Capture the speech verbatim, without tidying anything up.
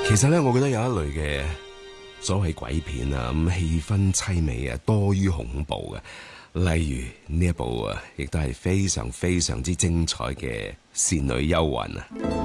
其實咧，我覺得有一類嘅所謂鬼片啊，咁氣氛凄美啊，多於恐怖嘅。例如呢一部啊，亦都係非常非常之精彩嘅《倩女幽魂》啊。